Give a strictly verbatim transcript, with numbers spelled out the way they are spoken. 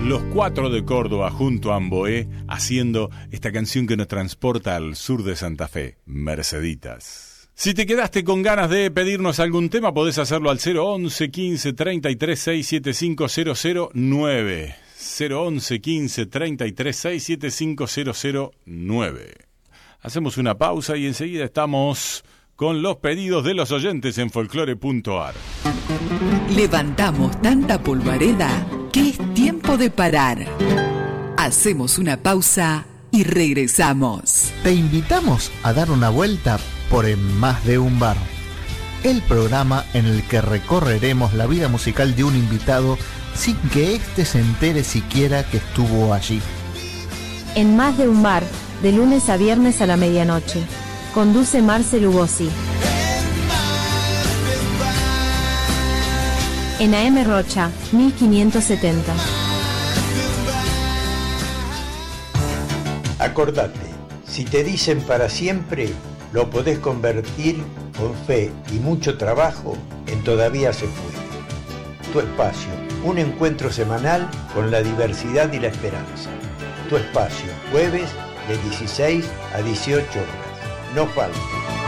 Los Cuatro de Córdoba junto a Amboé, haciendo esta canción que nos transporta al sur de Santa Fe, Merceditas. Si te quedaste con ganas de pedirnos algún tema, podés hacerlo al cero once quince treinta y tres sesenta y siete cinco cero cero nueve. cero once quince treinta y tres sesenta y siete cinco cero cero nueve. Hacemos una pausa y enseguida estamos con los pedidos de los oyentes en folclore punto ar. Levantamos tanta polvareda que es tiempo de parar. Hacemos una pausa y regresamos. Te invitamos a dar una vuelta por En Más de un Bar, el programa en el que recorreremos la vida musical de un invitado sin que éste se entere siquiera que estuvo allí. En Más de un Bar, de lunes a viernes a la medianoche. Conduce Marcel Ubosi. En A M Rocha, mil quinientos setenta. Acordate, si te dicen para siempre, lo podés convertir con fe y mucho trabajo en Todavía se puede. Tu espacio, un encuentro semanal con la diversidad y la esperanza. Tu espacio, jueves de dieciséis a dieciocho horas. No faltes.